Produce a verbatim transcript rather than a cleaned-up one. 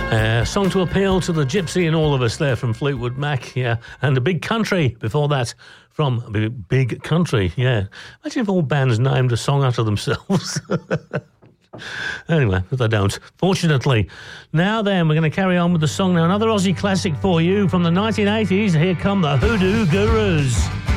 Uh, song to appeal to the gypsy in all of us there from Fleetwood Mac, yeah. And the Big Country before that from Big, Big Country, yeah. Imagine if all bands named a song after themselves. Anyway, but they don't, fortunately. Now then, we're going to carry on with the song now. Another Aussie classic for you from the nineteen eighties. Here come the Hoodoo Gurus.